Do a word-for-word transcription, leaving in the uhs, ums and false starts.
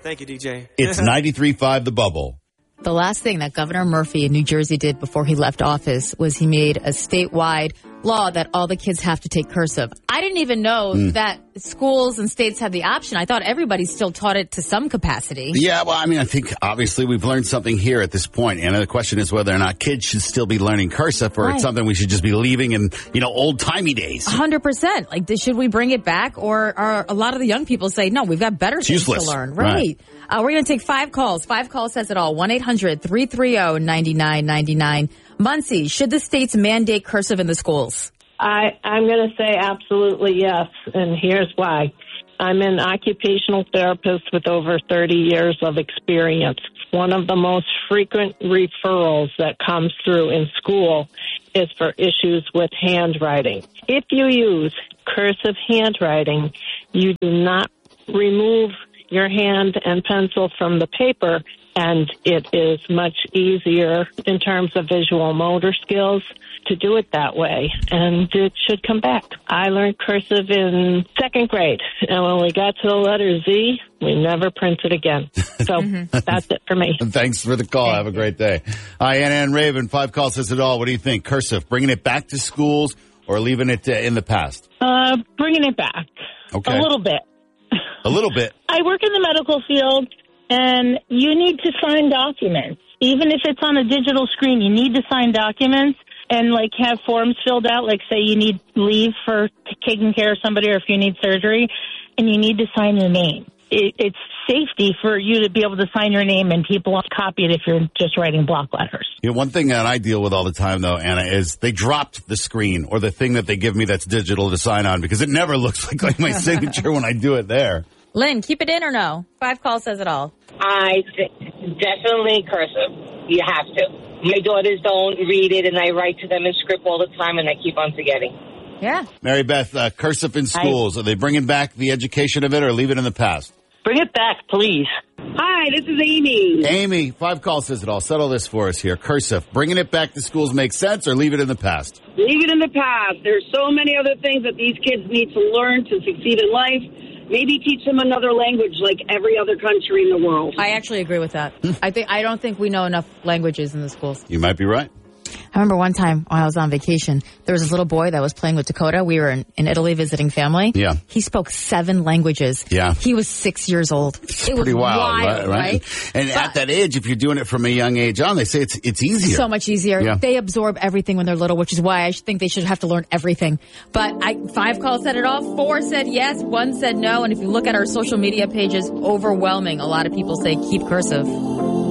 Thank you, D J. It's ninety-three point five The Bubble. The last thing that Governor Murphy in New Jersey did before he left office was he made a statewide law that all the kids have to take cursive. I didn't even know mm. that schools and states had the option. I thought everybody still taught it to some capacity. Yeah, well, I mean, I think obviously we've learned something here at this point. And the question is whether or not kids should still be learning cursive or right. it's something we should just be leaving in, you know, old-timey days. one hundred percent. Like, should we bring it back? Or are a lot of the young people say, no, we've got better it's things useless. to learn. Right. right. Uh, we're going to take five calls. Five calls says it all. one eight hundred three three zero nine nine nine nine. Muncie, should the states mandate cursive in the schools? I, I'm going to say absolutely yes, and here's why. I'm an occupational therapist with over thirty years of experience. One of the most frequent referrals that comes through in school is for issues with handwriting. If you use cursive handwriting, you do not remove your hand and pencil from the paper, and it is much easier in terms of visual motor skills to do it that way, and it should come back. I learned cursive in second grade, and when we got to the letter Z, we never printed again. So that's it for me. Thanks for the call. Thank Have a great day. Hi, Anna and Raven. Five calls says it all. What do you think? Cursive, bringing it back to schools or leaving it uh, in the past? Uh, bringing it back. Okay. A little bit. A little bit. I work in the medical field, and you need to sign documents. Even if it's on a digital screen, you need to sign documents and, like, have forms filled out, like, say you need leave for taking care of somebody or if you need surgery, and you need to sign your name. It, it's safety for you to be able to sign your name, and people won't copy it if you're just writing block letters. You know, one thing that I deal with all the time, though, Anna, is they dropped the screen or the thing that they give me that's digital to sign on because it never looks like, like my signature when I do it there. Lynn, keep it in or no? Five calls says it all. I th- definitely cursive. You have to. My daughters don't read it, and I write to them in script all the time, and I keep on forgetting. Yeah. Mary Beth, uh, cursive in schools, I- are they bringing back the education of it or leave it in the past? Bring it back, please. Hi, this is Amy. Amy, five calls says it all. Settle this for us here. Cursive, bringing it back to schools makes sense or leave it in the past? Leave it in the past. There's so many other things that these kids need to learn to succeed in life. Maybe teach them another language like every other country in the world. I actually agree with that. I think I don't think we know enough languages in the schools. You might be right. I remember one time when I was on vacation, there was this little boy that was playing with Dakota. We were in, in Italy visiting family. Yeah. He spoke seven languages. Yeah. He was six years old. It's it pretty was wild, wild, right? right? right? And but, at that age, if you're doing it from a young age on, they say it's it's easier. So much easier. Yeah. They absorb everything when they're little, which is why I think they should have to learn everything. But I, five calls said it all. Four said yes. One said no. And if you look at our social media pages, overwhelming. A lot of people say keep cursive.